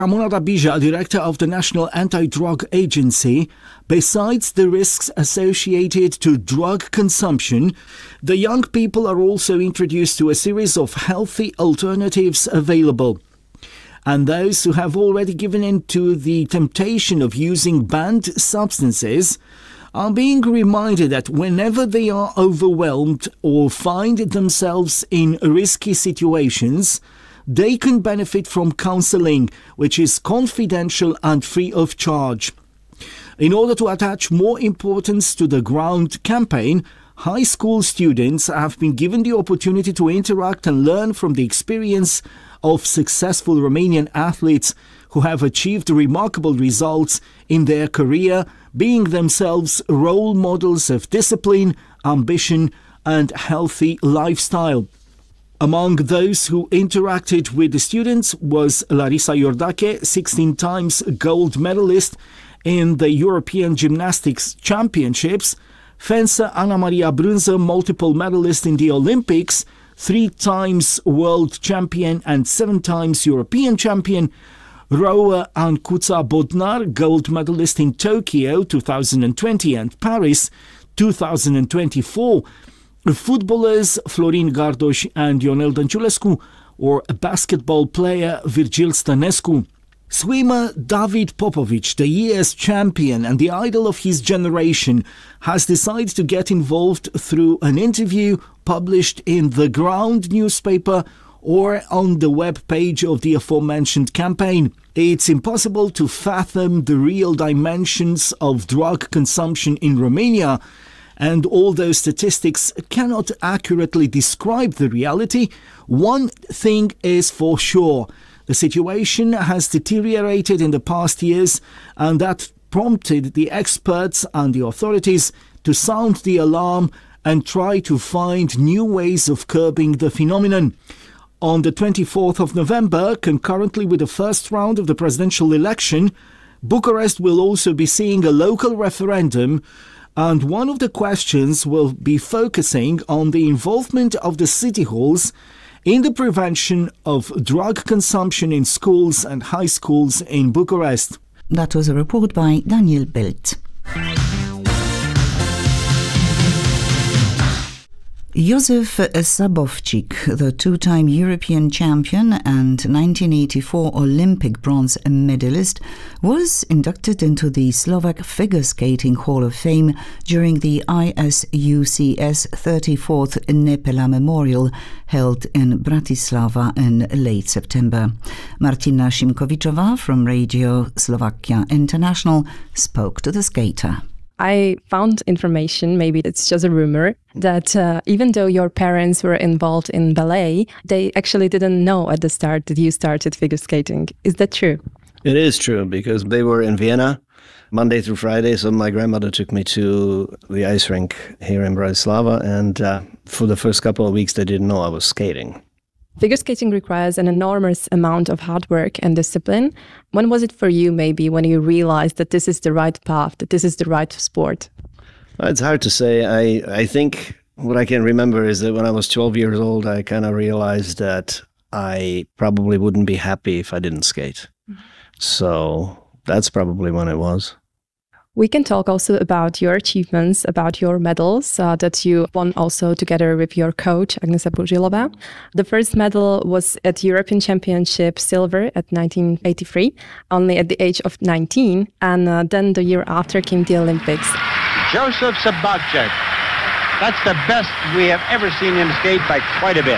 Ramonata Bija, director of the National Anti-Drug Agency, besides the risks associated to drug consumption, the young people are also introduced to a series of healthy alternatives available. And those who have already given in to the temptation of using banned substances are being reminded that whenever they are overwhelmed or find themselves in risky situations, they can benefit from counseling, which is confidential and free of charge. In order to attach more importance to the Ground campaign, high school students have been given the opportunity to interact and learn from the experience of successful Romanian athletes who have achieved remarkable results in their career, being themselves role models of discipline, ambition, and healthy lifestyle. Among those who interacted with the students was Larisa Iordache, 16 times gold medalist in the European Gymnastics Championships, fencer Ana Maria Brânză, multiple medalist in the Olympics, 3 times world champion and 7 times European champion, rower Ancuța Bodnar, gold medalist in Tokyo 2020 and Paris 2024, footballers Florin Gardoș and Ionel Dănciulescu, or basketball player Virgil Stănescu. Swimmer David Popovic, the year's champion and the idol of his generation, has decided to get involved through an interview published in The Ground newspaper or on the web page of the aforementioned campaign. It's impossible to fathom the real dimensions of drug consumption in Romania, and although statistics cannot accurately describe the reality, one thing is for sure. The situation has deteriorated in the past years, and that prompted the experts and the authorities to sound the alarm and try to find new ways of curbing the phenomenon. On the 24th of November, concurrently with the first round of the presidential election, Bucharest will also be seeing a local referendum, and one of the questions will be focusing on the involvement of the city halls in the prevention of drug consumption in schools and high schools in Bucharest. That was a report by Daniel Belt. Józef Szabovcsik, the two-time European champion and 1984 Olympic bronze medalist, was inducted into the Slovak Figure Skating Hall of Fame during the ISUCS 34th Nepela Memorial held in Bratislava in late September. Martina Šimkovičová from Radio Slovakia International spoke to the skater. I found information, maybe it's just a rumor, that even though your parents were involved in ballet, they actually didn't know at the start that you started figure skating. Is that true? It is true, because they were in Vienna Monday through Friday, so my grandmother took me to the ice rink here in Bratislava, and for the first couple of weeks they didn't know I was skating. Figure skating requires an enormous amount of hard work and discipline. When was it for you, maybe, when you realized that this is the right path, that this is the right sport? It's hard to say. I think what I can remember is that when I was 12 years old, I kind of realized that I probably wouldn't be happy if I didn't skate. Mm-hmm. So that's probably when it was. We can talk also about your achievements, about your medals that you won also together with your coach, Agnesa Burzilova. The first medal was at European Championship Silver at 1983, only at the age of 19. And then the year after came the Olympics. Józef Szabovcsik. That's the best we have ever seen him skate by quite a bit.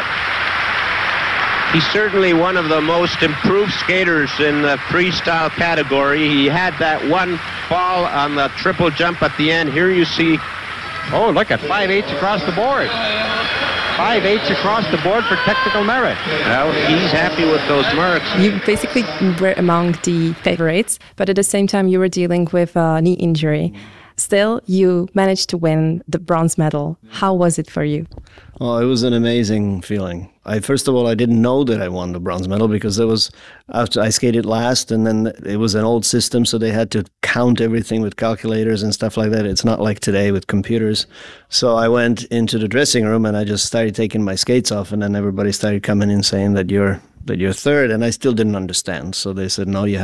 He's certainly one of the most improved skaters in the freestyle category. He had that one fall on the triple jump at the end. Here you see, oh, look at 5/8 across the board. 5/8 across the board for technical merit. Well, he's happy with those marks. You basically were among the favorites, but at the same time you were dealing with a knee injury. Still, you managed to win the bronze medal. How was it for you? Oh, it was an amazing feeling. First of all, I didn't know that I won the bronze medal because it was after I skated last, and then it was an old system, so they had to count everything with calculators and stuff like that. It's not like today with computers. So I went into the dressing room and I just started taking my skates off, and then everybody started coming in saying that you're that you're third, and I still didn't understand. So they said, no, you